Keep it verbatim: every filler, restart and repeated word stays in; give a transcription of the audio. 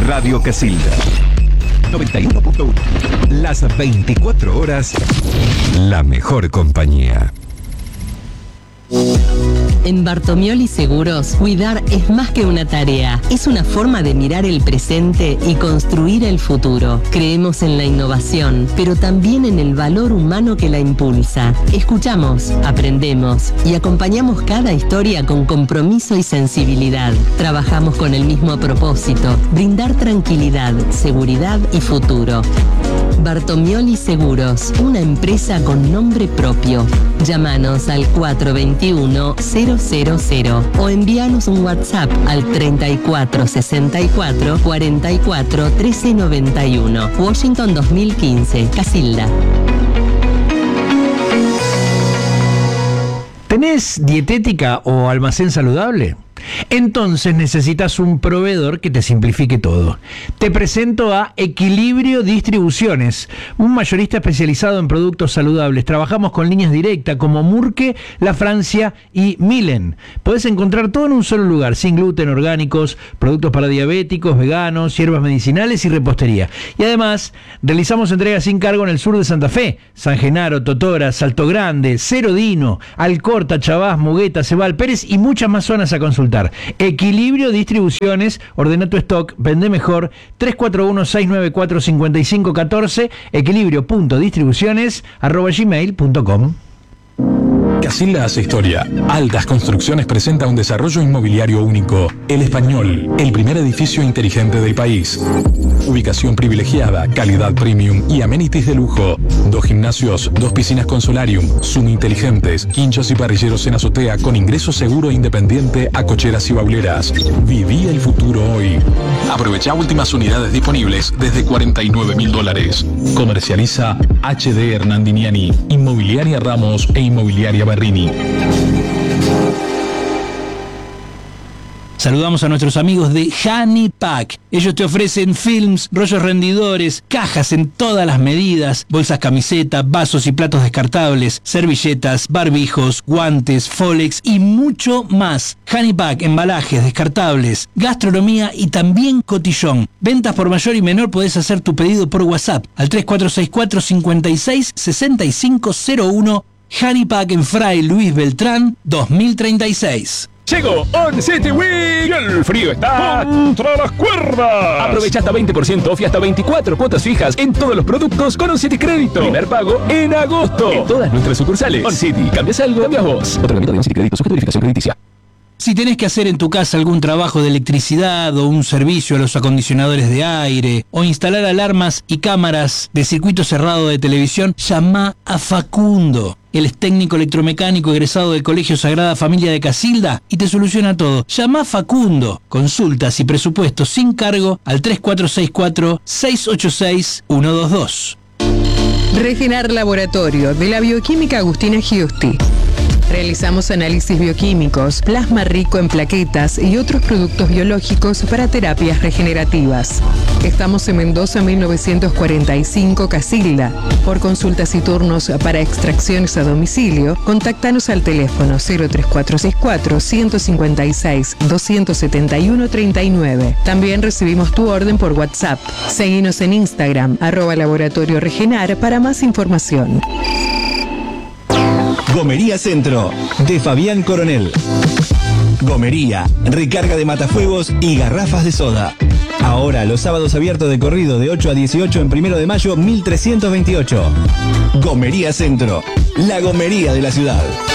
Radio Casilda. noventa y uno punto uno. Las veinticuatro horas, la mejor compañía. En Bartomioli Seguros, cuidar es más que una tarea. Es una forma de mirar el presente y construir el futuro. Creemos en la innovación, pero también en el valor humano que la impulsa. Escuchamos, aprendemos y acompañamos cada historia con compromiso y sensibilidad. Trabajamos con el mismo propósito: brindar tranquilidad, seguridad y futuro. Bartomioli Seguros, una empresa con nombre propio. Llámanos al cuatro dos uno, cero cero cero o envíanos un WhatsApp al treinta y cuatro sesenta y cuatro cuarenta y cuatro trece noventa y uno. Washington dos mil quince, Casilda. ¿Tenés dietética o almacén saludable? Entonces necesitas un proveedor que te simplifique todo. Te presento a Equilibrio Distribuciones, un mayorista especializado en productos saludables. Trabajamos con líneas directas como Murke, La Francia y Milen. Podés encontrar todo en un solo lugar: sin gluten, orgánicos, productos para diabéticos, veganos, hierbas medicinales y repostería. Y además realizamos entregas sin cargo en el sur de Santa Fe: San Genaro, Totora, Salto Grande, Cerro Dino, Alcorta, Chavás, Mugueta, Cebal Pérez y muchas más zonas a consultar. Equilibrio Distribuciones, ordena tu stock, vende mejor. Tres cuatro uno, seis nueve cuatro, cinco cinco uno cuatro, equilibrio punto distribuciones arroba gmail punto com. Casilda hace historia. Altas Construcciones presenta un desarrollo inmobiliario único. El Español, el primer edificio inteligente del país. Ubicación privilegiada, calidad premium y amenities de lujo. Dos gimnasios, dos piscinas con solarium, Zoom inteligentes, quinchos y parrilleros en azotea con ingreso seguro e independiente a cocheras y bauleras. Viví el futuro hoy. Aprovecha últimas unidades disponibles desde cuarenta y nueve mil dólares. Comercializa H D Hernandiniani, Inmobiliaria Ramos e Inmobiliaria Berrini. Saludamos a nuestros amigos de Hanipack. Ellos te ofrecen films, rollos rendidores, cajas en todas las medidas, bolsas camiseta, vasos y platos descartables, servilletas, barbijos, guantes, Folex y mucho más. Hanipack, embalajes descartables, gastronomía y también cotillón. Ventas por mayor y menor. Podés hacer tu pedido por WhatsApp al tres cuatro seis cuatro, cinco seis, seis cinco cero uno. Hanipack en Fray Luis Beltrán dos mil treinta y seis. Llegó On City Week y el frío está contra las cuerdas. Aprovecha hasta veinte por ciento off y hasta veinticuatro cuotas fijas en todos los productos con On City Crédito. Primer pago en agosto en todas nuestras sucursales. On City, cambias algo, cambias vos. Otorgamiento de On City Crédito, sujeto a verificación crediticia. Si tenés que hacer en tu casa algún trabajo de electricidad o un servicio a los acondicionadores de aire o instalar alarmas y cámaras de circuito cerrado de televisión, llama a Facundo. Él es técnico electromecánico egresado del Colegio Sagrada Familia de Casilda y te soluciona todo. Llama a Facundo. Consultas y presupuestos sin cargo al tres cuatro seis cuatro, seis ocho seis, uno dos dos. Regenar Laboratorio de la Bioquímica Agustina Giusti. Realizamos análisis bioquímicos, plasma rico en plaquetas y otros productos biológicos para terapias regenerativas. Estamos en Mendoza mil novecientos cuarenta y cinco, Casilda. Por consultas y turnos para extracciones a domicilio, contáctanos al teléfono cero tres cuatro seis cuatro, uno cinco seis, dos siete uno, tres nueve. También recibimos tu orden por WhatsApp. Seguinos en Instagram, arroba Laboratorio Regenar para más información. Gomería Centro, de Fabián Coronel. Gomería, recarga de matafuegos y garrafas de soda. Ahora los sábados abiertos de corrido de ocho a dieciocho en Primero de Mayo mil trescientos veintiocho. Gomería Centro, la gomería de la ciudad.